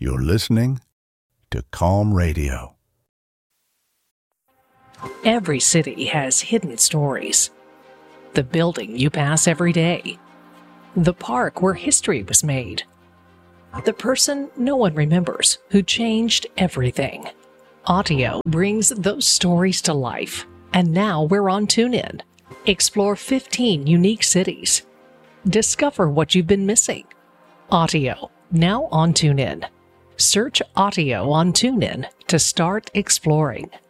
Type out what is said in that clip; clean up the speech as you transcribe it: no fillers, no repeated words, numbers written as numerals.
You're listening to Calm Radio. Every city has hidden stories. The building you pass every day. The park where history was made. The person no one remembers who changed everything. Audio brings those stories to life. And now we're on TuneIn. Explore 15 unique cities. Discover what you've been missing. Audio, now on TuneIn. Search Audio on TuneIn to start exploring.